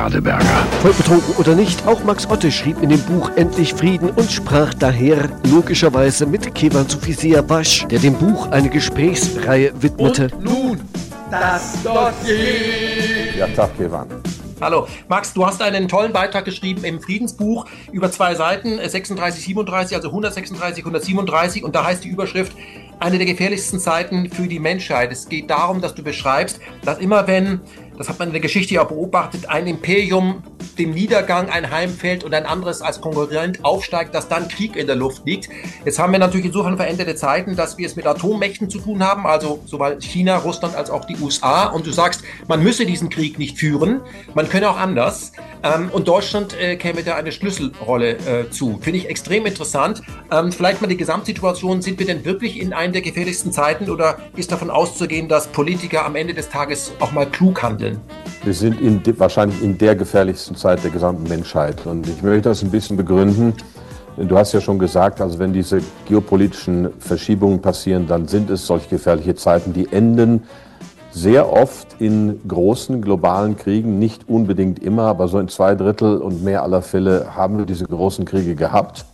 Radeberger. Voll betrunken oder nicht, auch Max Otte schrieb in dem Buch Endlich Frieden und sprach daher logischerweise mit Kevan Sophisia Wasch, der dem Buch eine Gesprächsreihe widmete. Und nun das Dossier. Ja, Tag, Kevan. Hallo, Max, du hast einen tollen Beitrag geschrieben im Friedensbuch über 2 Seiten, 36, 37, also 136, 137, und da heißt die Überschrift: Eine der gefährlichsten Zeiten für die Menschheit. Es geht darum, dass du beschreibst, dass immer wenn, das hat man in der Geschichte ja auch beobachtet, ein Imperium dem Niedergang einheimfällt und ein anderes als Konkurrent aufsteigt, dass dann Krieg in der Luft liegt. Jetzt haben wir natürlich insofern veränderte Zeiten, dass wir es mit Atommächten zu tun haben, also sowohl China, Russland als auch die USA. Und du sagst, man müsse diesen Krieg nicht führen, man könne auch anders. Und Deutschland käme da eine Schlüsselrolle zu. Finde ich extrem interessant. Vielleicht mal die Gesamtsituation. Sind wir denn wirklich in einer der gefährlichsten Zeiten oder ist davon auszugehen, dass Politiker am Ende des Tages auch mal klug handeln? Wir sind wahrscheinlich in der gefährlichsten Zeit der gesamten Menschheit. Und ich möchte das ein bisschen begründen. Du hast ja schon gesagt, also wenn diese geopolitischen Verschiebungen passieren, dann sind es solche gefährliche Zeiten, die enden sehr oft in großen globalen Kriegen, nicht unbedingt immer, aber so in 2/3 und mehr aller Fälle haben wir diese großen Kriege gehabt.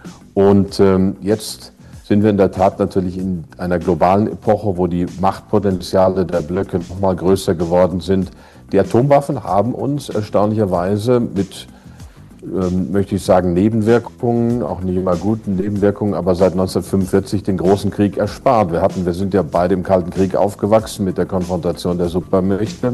Und jetzt sind wir in der Tat natürlich in einer globalen Epoche, wo die Machtpotenziale der Blöcke noch mal größer geworden sind. Die Atomwaffen haben uns erstaunlicherweise mit, möchte ich sagen, Nebenwirkungen, auch nicht immer guten Nebenwirkungen, aber seit 1945 den großen Krieg erspart. Wir sind ja beide im Kalten Krieg aufgewachsen mit der Konfrontation der Supermächte.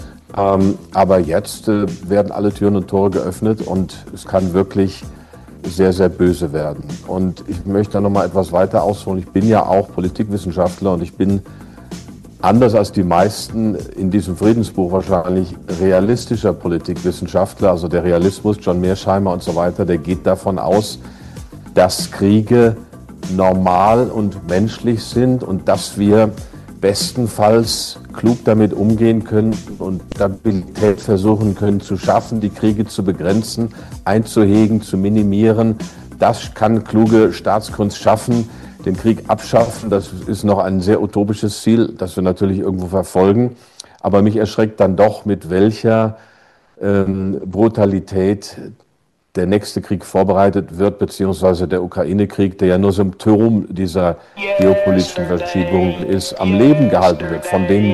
Aber jetzt werden alle Türen und Tore geöffnet und es kann wirklich sehr, sehr böse werden. Und ich möchte da noch mal etwas weiter ausholen. Ich bin ja auch Politikwissenschaftler und ich bin anders als die meisten in diesem Friedensbuch wahrscheinlich realistischer Politikwissenschaftler. Also der Realismus, John Mearsheimer und so weiter, der geht davon aus, dass Kriege normal und menschlich sind und dass wir bestenfalls klug damit umgehen können und Stabilität versuchen können zu schaffen, die Kriege zu begrenzen, einzuhegen, zu minimieren. Das kann kluge Staatskunst schaffen. Den Krieg abschaffen, das ist noch ein sehr utopisches Ziel, das wir natürlich irgendwo verfolgen. Aber mich erschreckt dann doch, mit welcher Brutalität der nächste Krieg vorbereitet wird, beziehungsweise der Ukraine-Krieg, der ja nur Symptom dieser geopolitischen Verschiebung ist, am Leben gehalten wird von denen,